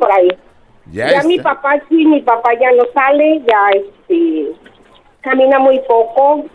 por ahí. Ya mi papá ya no sale, ya camina muy poco.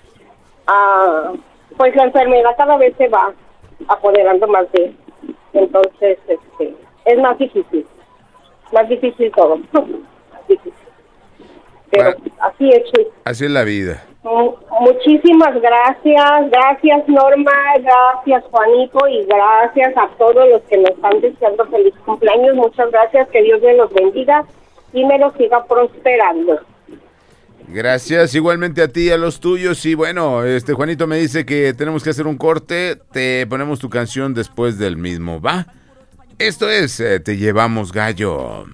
Pues la enfermedad cada vez se va apoderando más de él. Entonces, es más difícil todo. Más difícil. Pero así es. Así es la vida. Muchísimas gracias Norma, gracias Juanito y gracias a todos los que nos están deseando feliz cumpleaños. Muchas gracias, que Dios me los bendiga y me los siga prosperando. Gracias, igualmente a ti y a los tuyos. Y bueno, Juanito me dice que tenemos que hacer un corte. Te ponemos tu canción después del mismo, ¿va? Esto es Te Llevamos Gallo.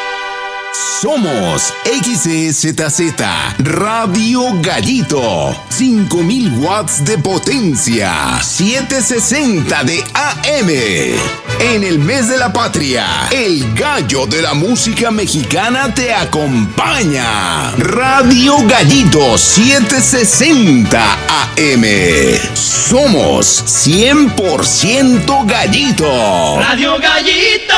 Somos XEZZ Radio Gallito, 5000 watts de potencia, 760 de AM. En el mes de la patria, el gallo de la música mexicana te acompaña. Radio Gallito 760 AM. Somos 100% gallito. Radio Gallito.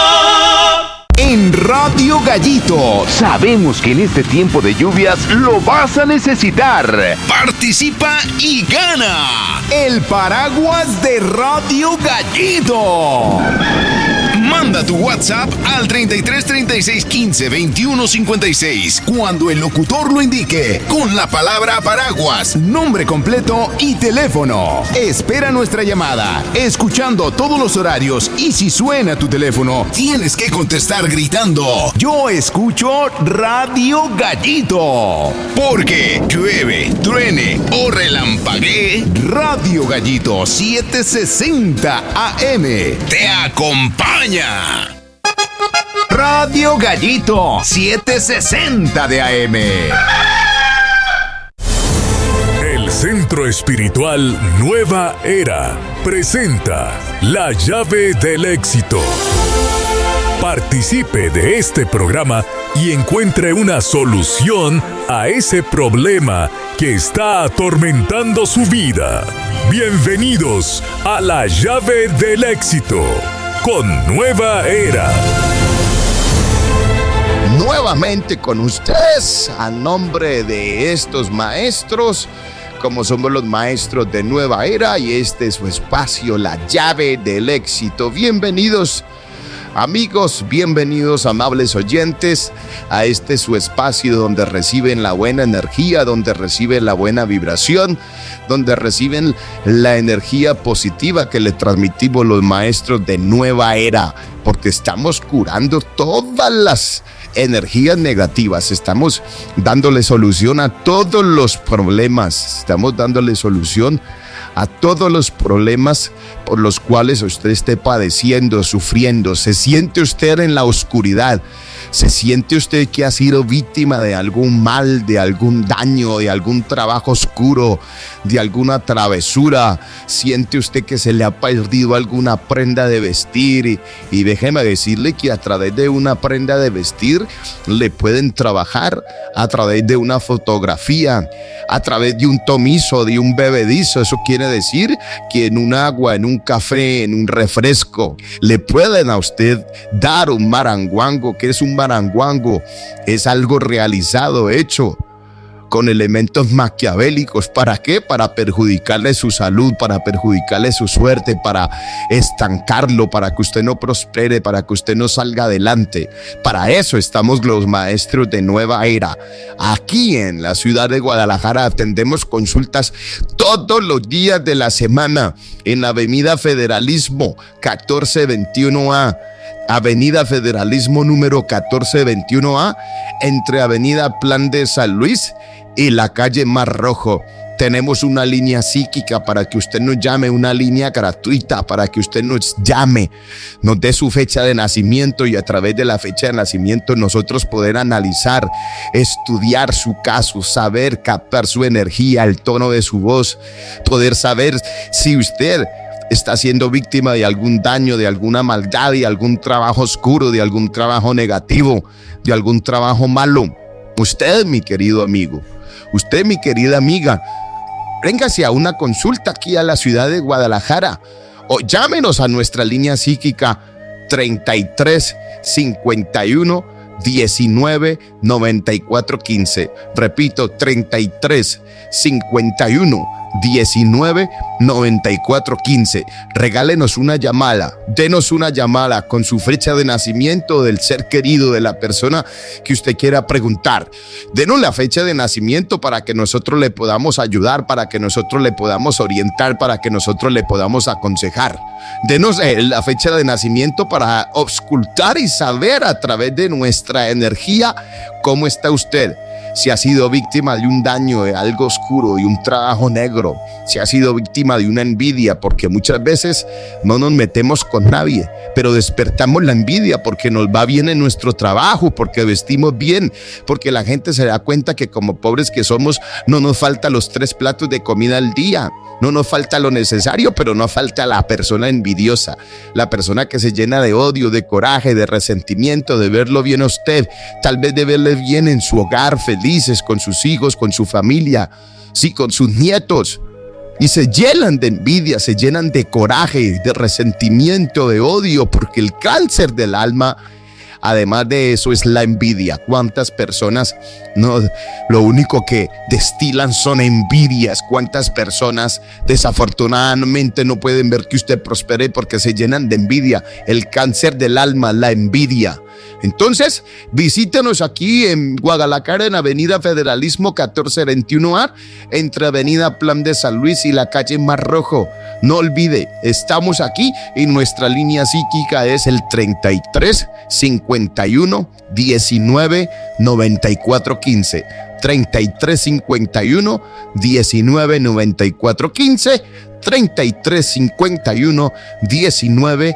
En Radio Gallito sabemos que en este tiempo de lluvias lo vas a necesitar. Participa y gana el paraguas de Radio Gallito. Manda tu WhatsApp al 33 36 15 21 56 cuando el locutor lo indique, con la palabra paraguas, nombre completo y teléfono. Espera nuestra llamada, escuchando todos los horarios, y si suena tu teléfono, tienes que contestar gritando: yo escucho Radio Gallito. Porque llueve, truene o relampaguee, Radio Gallito 760 AM te acompaña. Radio Gallito 760 de AM. El Centro Espiritual Nueva Era presenta La Llave del Éxito. Participe de este programa y encuentre una solución a ese problema que está atormentando su vida. Bienvenidos a La Llave del Éxito con Nueva Era. Nuevamente con ustedes, a nombre de estos maestros, como somos los maestros de Nueva Era, y este es su espacio, La Llave del Éxito. Bienvenidos, amigos, bienvenidos, amables oyentes, a este su espacio donde reciben la buena energía, donde reciben la buena vibración, donde reciben la energía positiva que le transmitimos los maestros de Nueva Era, porque estamos curando todas las energías negativas, estamos dándole solución a todos los problemas, estamos dándole solución a todos los problemas por los cuales usted esté padeciendo, sufriendo. Se siente usted en la oscuridad, se siente usted que ha sido víctima de algún mal, de algún daño, de algún trabajo oscuro, de alguna travesura. Siente usted que se le ha perdido alguna prenda de vestir, y déjeme decirle que a través de una prenda de vestir le pueden trabajar, a través de una fotografía, a través de un tomizo, de un bebedizo. Eso quiere decir que en un agua, en un café, en un refresco, le pueden a usted dar un maranguango. ¿Qué es un maranguango? Es algo realizado, hecho con elementos maquiavélicos. ¿Para qué? Para perjudicarle su salud, para perjudicarle su suerte, para estancarlo, para que usted no prospere, para que usted no salga adelante. Para eso estamos los maestros de Nueva Era. Aquí en la ciudad de Guadalajara atendemos consultas todos los días de la semana en la Avenida Federalismo 1421A. Avenida Federalismo número 1421A, entre Avenida Plan de San Luis y la calle Mar Rojo. Tenemos una línea psíquica para que usted nos llame, una línea gratuita para que usted nos llame, nos dé su fecha de nacimiento, y a través de la fecha de nacimiento nosotros poder analizar, estudiar su caso, saber captar su energía, el tono de su voz, poder saber si usted está siendo víctima de algún daño, de alguna maldad, de algún trabajo oscuro, de algún trabajo negativo, de algún trabajo malo. Usted, mi querido amigo, usted, mi querida amiga, véngase a una consulta aquí a la ciudad de Guadalajara, o llámenos a nuestra línea psíquica 3351 19 94 15. Repito, 3351 19 94 15. Regálenos una llamada, denos una llamada con su fecha de nacimiento del ser querido de la persona que usted quiera preguntar. Denos la fecha de nacimiento para que nosotros le podamos ayudar, para que nosotros le podamos orientar, para que nosotros le podamos aconsejar. Denos la fecha de nacimiento para auscultar y saber a través de nuestra energía cómo está usted. Si ha sido víctima de un daño, de algo oscuro, de un trabajo negro, si ha sido víctima de una envidia, porque muchas veces no nos metemos con nadie, pero despertamos la envidia porque nos va bien en nuestro trabajo, porque vestimos bien, porque la gente se da cuenta que como pobres que somos, no nos falta los 3 platos de comida al día. No nos falta lo necesario, pero no falta la persona envidiosa, la persona que se llena de odio, de coraje, de resentimiento, de verlo bien a usted, tal vez de verle bien en su hogar, felices con sus hijos, con su familia, sí, con sus nietos. Y se llenan de envidia, se llenan de coraje, de resentimiento, de odio, porque el cáncer del alma, además de eso, es la envidia. ¿Cuántas personas no, lo único que destilan son envidias? ¿Cuántas personas desafortunadamente no pueden ver que usted prospere porque se llenan de envidia? El cáncer del alma, la envidia. Entonces, visítenos aquí en Guadalajara, en Avenida Federalismo 1421A, entre Avenida Plan de San Luis y la calle Mar Rojo. No olvide, estamos aquí y nuestra línea psíquica es el 33 51 19 94 15. 33 51 19 94 15. 33 51 19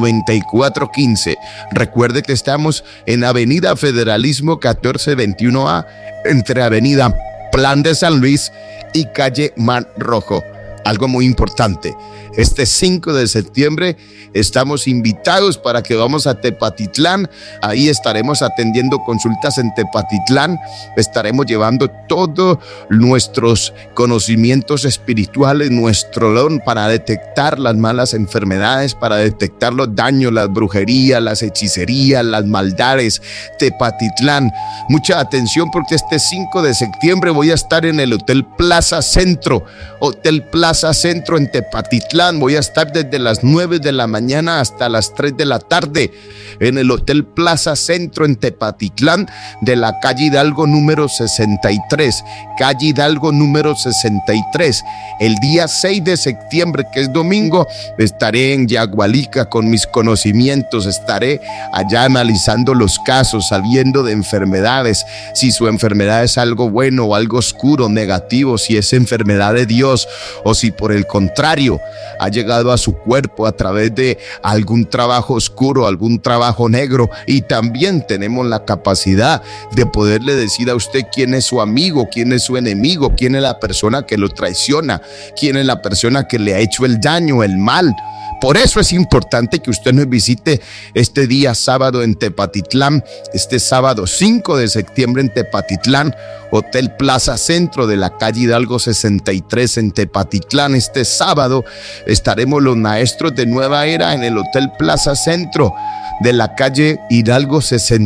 94 15. Recuerde que estamos en Avenida Federalismo 1421A, entre Avenida Plan de San Luis y calle Mar Rojo. Algo muy importante, este 5 de septiembre estamos invitados para que vamos a Tepatitlán. Ahí estaremos atendiendo consultas en Tepatitlán. Estaremos llevando todos nuestros conocimientos espirituales, nuestro don para detectar las malas enfermedades, para detectar los daños, las brujerías, las hechicerías, las maldades. Tepatitlán, mucha atención porque este 5 de septiembre voy a estar en el Hotel Plaza Centro. Hotel Plaza Centro en Tepatitlán. Voy a estar desde las 9 de la mañana hasta las 3 de la tarde en el Hotel Plaza Centro en Tepatitlán, de la calle Hidalgo número 63. Calle Hidalgo número 63. El día 6 de septiembre, que es domingo, estaré en Yagualica con mis conocimientos. Estaré allá analizando los casos, sabiendo de enfermedades, si su enfermedad es algo bueno o algo oscuro, negativo, si es enfermedad de Dios o si por el contrario ha llegado a su cuerpo a través de algún trabajo oscuro, algún trabajo negro. Y también tenemos la capacidad de poderle decir a usted quién es su amigo, quién es su enemigo, quién es la persona que lo traiciona, quién es la persona que le ha hecho el daño, el mal. Por eso es importante que usted nos visite este día sábado en Tepatitlán, este sábado 5 de septiembre en Tepatitlán, Hotel Plaza Centro de la calle Hidalgo 63 en Tepatitlán. Este sábado estaremos los maestros de Nueva Era en el Hotel Plaza Centro de la calle Hidalgo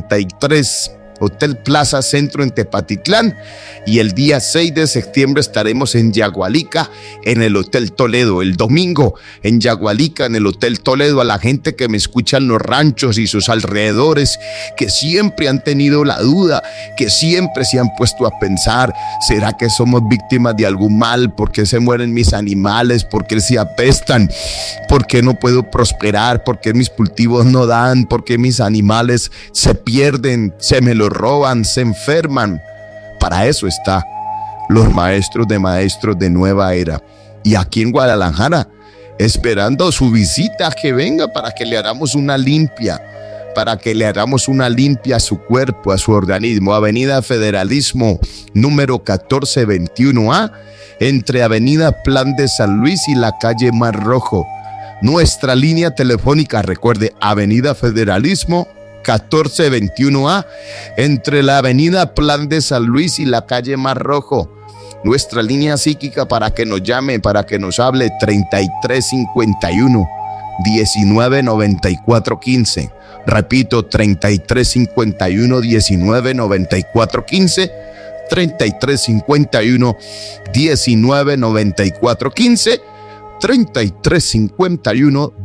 63. Hotel Plaza Centro en Tepatitlán, y el día 6 de septiembre estaremos en Yagualica en el Hotel Toledo. El domingo en Yagualica en el Hotel Toledo. A la gente que me escucha en los ranchos y sus alrededores, que siempre han tenido la duda, que siempre se han puesto a pensar, ¿será que somos víctimas de algún mal? ¿Por qué se mueren mis animales? ¿Por qué se apestan? ¿Por qué no puedo prosperar? ¿Por qué mis cultivos no dan? ¿Por qué mis animales se pierden? ¿Se me los roban? ¿Se enferman? Para eso está los maestros de Nueva Era. Y aquí en Guadalajara, esperando su visita, que venga para que le hagamos una limpia, a su cuerpo, a su organismo. Avenida Federalismo número 1421A, entre Avenida Plan de San Luis y la calle Mar Rojo. Nuestra línea telefónica, recuerde, Avenida Federalismo 1421A, entre la Avenida Plan de San Luis y la calle Mar Rojo. Nuestra línea psíquica para que nos llame, para que nos hable, 3351 199415. Repito, 3351 199415. 3351 199415. 3351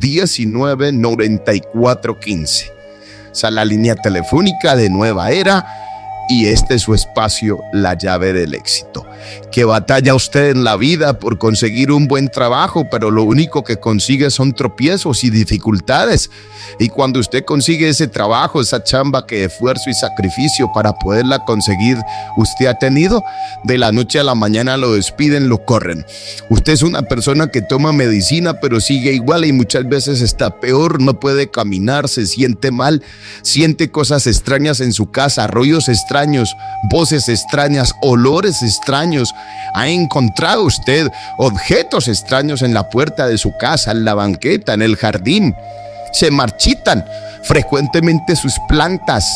199415. Esa es la línea telefónica de Nueva Era. Y este es su espacio, La Llave del Éxito. Que batalla usted en la vida por conseguir un buen trabajo, pero lo único que consigue son tropiezos y dificultades. Y cuando usted consigue ese trabajo, esa chamba que esfuerzo y sacrificio para poderla conseguir usted ha tenido, de la noche a la mañana lo despiden, lo corren. Usted es una persona que toma medicina, pero sigue igual y muchas veces está peor, no puede caminar, se siente mal, siente cosas extrañas en su casa, rollos extraños, voces extrañas, olores extraños. ¿Ha encontrado usted objetos extraños en la puerta de su casa, en la banqueta, en el jardín? Se marchitan frecuentemente sus plantas.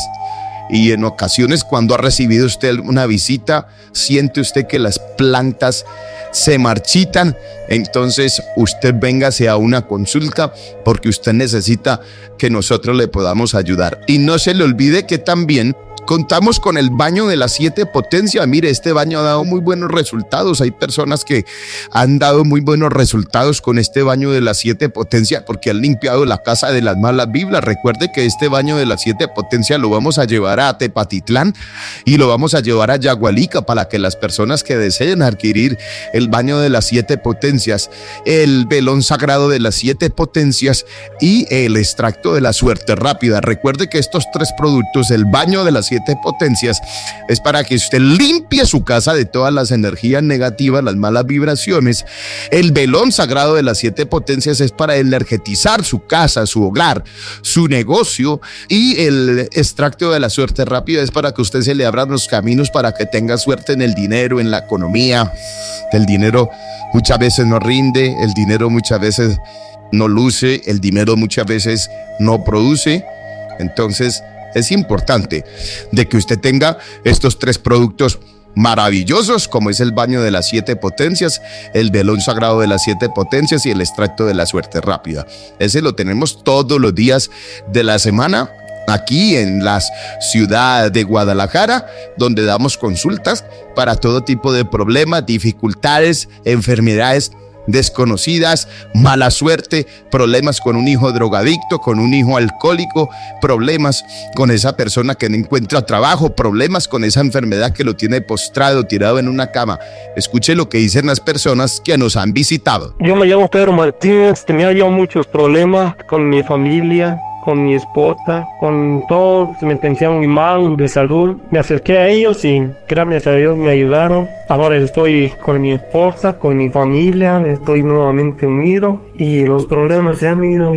Y en ocasiones, cuando ha recibido usted una visita, siente usted que las plantas se marchitan. Entonces usted véngase a una consulta porque usted necesita que nosotros le podamos ayudar. Y no se le olvide que también contamos con el baño de las 7 potencias. Mire, este baño ha dado muy buenos resultados. Hay personas que han dado muy buenos resultados con este baño de las 7 potencias porque han limpiado la casa de las malas vibras. Recuerde que este baño de las 7 potencias lo vamos a llevar a Tepatitlán y lo vamos a llevar a Yagualica para que las personas que deseen adquirir el baño de las 7 potencias, el velón sagrado de las 7 potencias y el extracto de la suerte rápida. Recuerde que estos 3 productos, el baño de las 7 potencias, es para que usted limpie su casa de todas las energías negativas, las malas vibraciones. El velón sagrado de las 7 potencias es para energetizar su casa, su hogar, su negocio, y el extracto de la suerte rápida es para que usted se le abran los caminos para que tenga suerte en el dinero, en la economía. El dinero muchas veces no rinde, el dinero muchas veces no luce, el dinero muchas veces no produce. Entonces es importante de que usted tenga estos 3 productos maravillosos, como es el baño de las 7 potencias, el velón sagrado de las 7 potencias y el extracto de la suerte rápida. Ese lo tenemos todos los días de la semana aquí en la ciudad de Guadalajara, donde damos consultas para todo tipo de problemas, dificultades, enfermedades desconocidas, mala suerte, problemas con un hijo drogadicto, con un hijo alcohólico, problemas con esa persona que no encuentra trabajo, problemas con esa enfermedad que lo tiene postrado, tirado en una cama. Escuche lo que dicen las personas que nos han visitado. Yo me llamo Pedro Martínez, tenía yo muchos problemas con mi familia, con mi esposa, con todo, se me sentía muy mal de salud. Me acerqué a ellos y gracias a Dios me ayudaron. Ahora estoy con mi esposa, con mi familia, estoy nuevamente unido y los problemas se han ido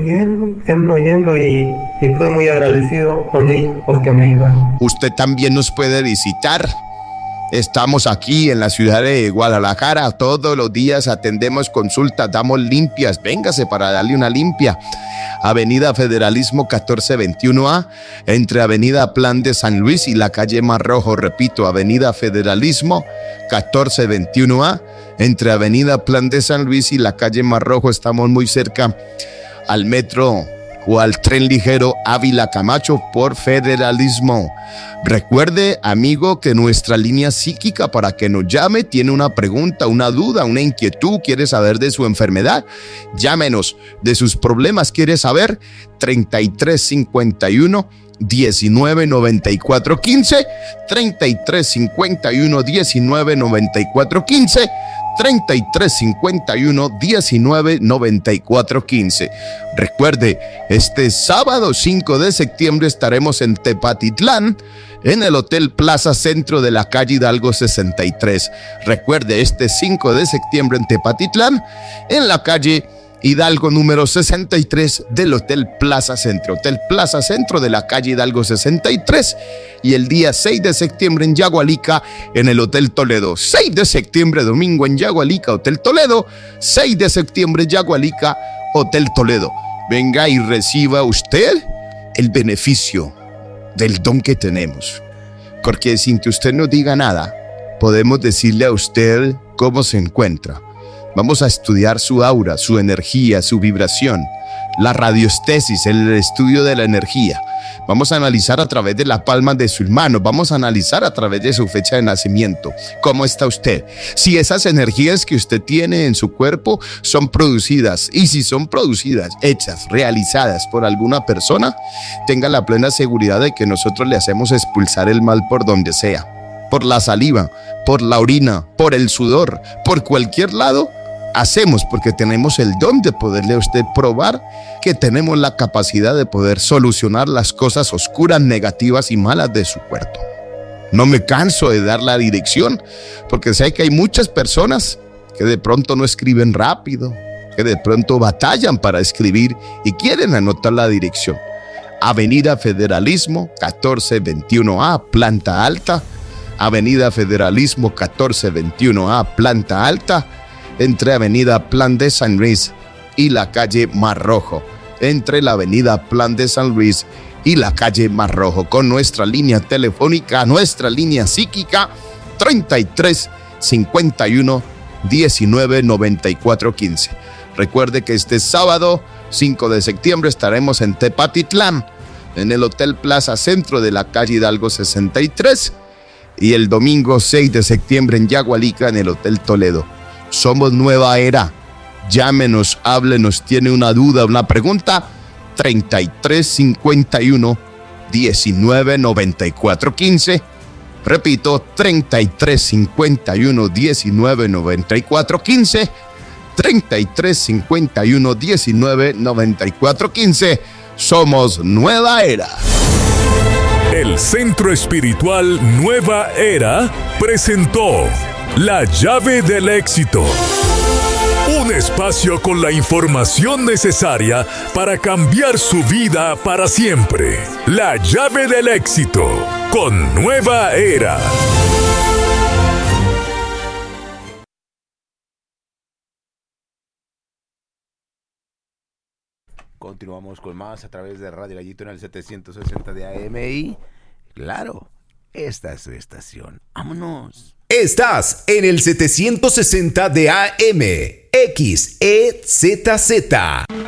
yendo y estoy muy agradecido por ellos porque me ayudaron. Usted también nos puede visitar. Estamos aquí en la ciudad de Guadalajara, todos los días atendemos consultas, damos limpias, véngase para darle una limpia. Avenida Federalismo 1421A, entre Avenida Plan de San Luis y la calle Mar Rojo. Repito, Avenida Federalismo 1421A, entre Avenida Plan de San Luis y la calle Mar Rojo. Estamos muy cerca al metro o al tren ligero Ávila Camacho por Federalismo. Recuerde, amigo, que nuestra línea psíquica para que nos llame tiene una pregunta, una duda, una inquietud, quiere saber de su enfermedad, llámenos. De sus problemas quiere saber, 3351 199415, 3351 199415, 3351 199415. Recuerde, este sábado 5 de septiembre estaremos en Tepatitlán, en el Hotel Plaza Centro de la calle Hidalgo 63. Recuerde, este 5 de septiembre en Tepatitlán, en la calle Hidalgo número 63 del Hotel Plaza Centro. Hotel Plaza Centro de la calle Hidalgo 63. Y el día 6 de septiembre en Yagualica, en el Hotel Toledo. 6 de septiembre, domingo en Yagualica, Hotel Toledo. 6 de septiembre, Yagualica, Hotel Toledo. Venga y reciba usted el beneficio del don que tenemos. Porque sin que usted nos diga nada, podemos decirle a usted cómo se encuentra. Vamos a estudiar su aura, su energía, su vibración, la radioestesis, el estudio de la energía. Vamos a analizar a través de la palma de sus manos, vamos a analizar a través de su fecha de nacimiento. ¿Cómo está usted? Si esas energías que usted tiene en su cuerpo son producidas, y si son producidas, hechas, realizadas por alguna persona, tenga la plena seguridad de que nosotros le hacemos expulsar el mal por donde sea. Por la saliva, por la orina, por el sudor, por cualquier lado. Hacemos porque tenemos el don de poderle a usted probar que tenemos la capacidad de poder solucionar las cosas oscuras, negativas y malas de su cuerpo. No me canso de dar la dirección porque sé que hay muchas personas que de pronto no escriben rápido, que de pronto batallan para escribir y quieren anotar la dirección. Avenida Federalismo 1421A, planta alta. Avenida Federalismo 1421A, planta alta. Entre Avenida Plan de San Luis y la calle Mar Rojo. Entre la Avenida Plan de San Luis y la calle Mar Rojo. Con nuestra línea telefónica, nuestra línea psíquica, 33 51 19 94 15. Recuerde que este sábado 5 de septiembre estaremos en Tepatitlán, en el Hotel Plaza Centro de la calle Hidalgo 63. Y el domingo 6 de septiembre en Yagualica, en el Hotel Toledo. Somos Nueva Era. Llámenos, háblenos, tiene una duda, una pregunta. 33 51 19 94 15. Repito, 33 51 19 94 15. 33 51 19 94 15. Somos Nueva Era. El Centro Espiritual Nueva Era presentó La Llave del Éxito. Un espacio con la información necesaria para cambiar su vida para siempre. La Llave del Éxito con Nueva Era. Continuamos con más a través de Radio Gallito en el 760 de AM y, claro, esta es su estación. ¡Vámonos! Estás en el 760 de AM, XEZZ.